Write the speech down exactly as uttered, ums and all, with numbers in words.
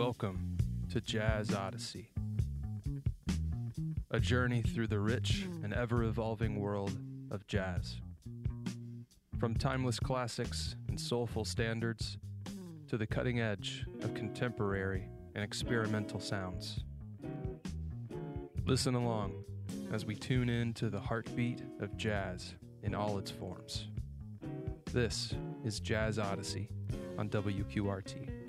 Welcome to Jazz Odyssey, a journey through the rich and ever-evolving world of jazz. From timeless classics and soulful standards to the cutting edge of contemporary and experimental sounds. Listen along as we tune in to the heartbeat of jazz in all its forms. This is Jazz Odyssey on W Q R T.